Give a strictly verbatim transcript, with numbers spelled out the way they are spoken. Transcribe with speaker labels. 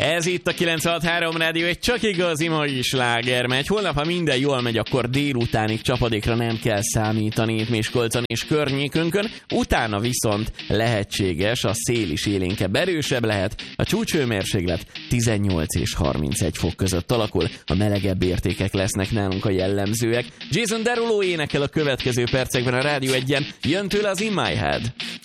Speaker 1: Ez itt a kilencvenhat három Rádió, egy csak igazi mai sláger megy. Holnap, ha minden jól megy, akkor délutánig csapadékra nem kell számítani itt Miskolcon és környékünkön. Utána viszont lehetséges, a szél is élénkebb, erősebb lehet. A csúcshőmérséklet tizennyolc és harmincegy fok között alakul. A melegebb értékek lesznek nálunk a jellemzőek. Jason Derulo énekel a következő percekben a Rádió egyen. Jön tőle az In My Head.